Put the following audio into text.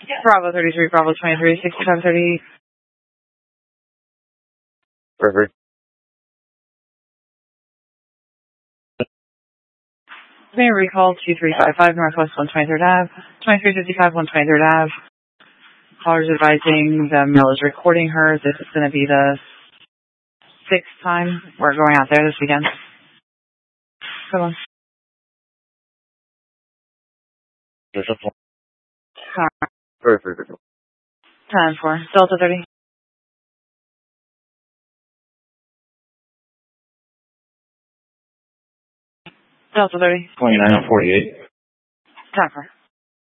Bravo 33, Bravo 23, 6538. Perfect. May recall 2355 Northwest 123rd Ave, 2355 123rd Ave. Caller's advising the mill is recording her. This is going to be the 6th time we're going out there this weekend. Come on. Perfect. 10-4, Delta 30. Delta 30. 29 and 48. 10-4.